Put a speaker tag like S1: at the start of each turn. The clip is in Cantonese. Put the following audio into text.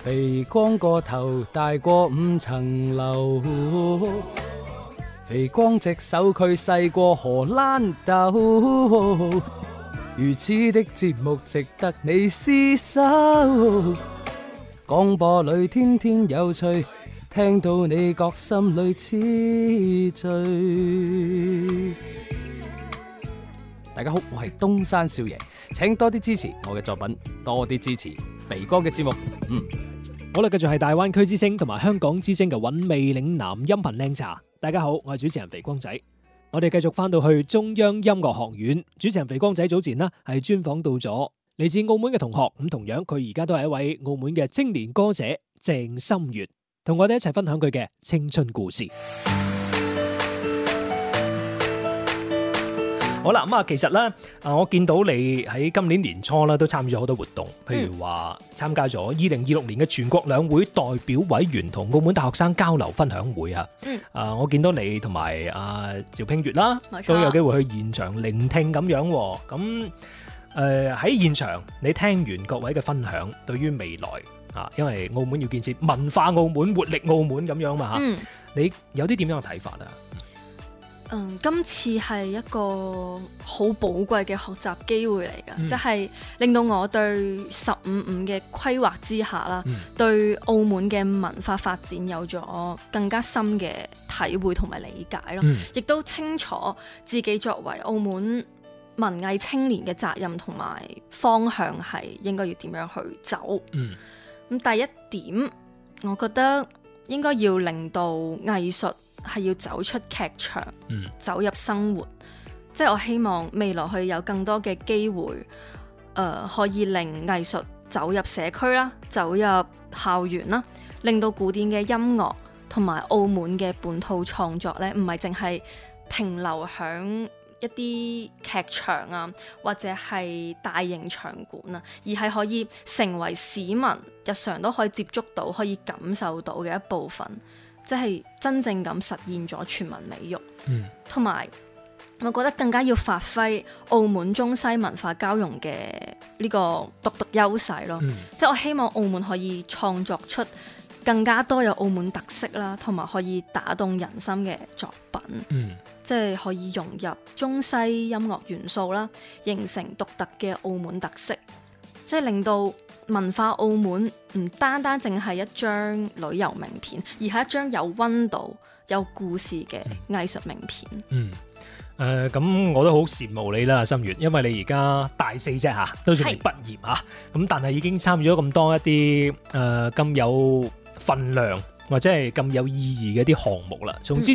S1: 肥光個頭大過5層樓，肥光隻手佢細過荷蘭豆，如此的節目值得你廝守。廣播裏天天有趣，聽到你覺心裏痴醉。大家好，我係東山少爺，請多啲支持我嘅作品，多啲支持肥哥嘅節目。
S2: 好啦，繼續係大灣區之聲同埋香港之聲嘅韻味嶺南音頻靚茶。大家好，我係主持人肥光仔。我哋繼續翻到去中央音樂學院，主持人肥光仔早前呢係專訪到咗嚟自澳門嘅同學，咁同樣佢而家都係一位澳門嘅青年歌者鄭心月，同我哋一齊分享佢嘅青春故事。好啦，咁其實咧，我見到你喺今年年初咧都參與咗好多活動，譬如話參加咗2026年嘅全國兩會代表委員同澳門大學生交流分享會啊。我見到你同埋趙拼月啦，都有機會去現場聆聽咁樣。咁喺現場，你聽完各位嘅分享，對於未來因為澳門要建設文化澳門、活力澳門咁樣嘛你有啲點樣嘅睇法啊？
S3: 今次係一個好寶貴嘅學習機會嚟㗎，即係令到我對15+5嘅規劃之下啦，對澳門嘅文化發展有咗更加深嘅體會同埋理解咯，亦都清楚自己作為澳門文藝青年嘅責任同埋方向係應該要點樣去走。咁第一點，我覺得應該要令到藝術係要走出劇場，走入生活。即係我希望未來去有更多嘅機會，可以令藝術走入社區啦，走入校園啦，令到古典嘅音樂同埋澳門嘅本土創作呢，唔係淨係停留響一啲劇場啊，或者係大型場館啊，而係可以成為市民日常都可以接觸到、可以感受到嘅一部分。即係真正咁實現咗全民美育，同埋我覺得更加要發揮澳門中西文化交融嘅呢個獨特優勢咯。即係我希望澳門可以創作出更加多有澳門特色啦，同埋可以打動人心嘅作品。即係可以融入中西音樂元素啦，形成獨特嘅澳門特色，即係令到文化澳門唔單單淨係一張旅遊名片，而係一張有溫度、有故事嘅藝術名片。
S2: 咁我都好羨慕你啦，心月，因為你而家大4啫嚇，都仲未畢業嚇，咁但係已經參與咗咁多一啲咁有份量或者係咁有意義嘅一啲項目啦。總之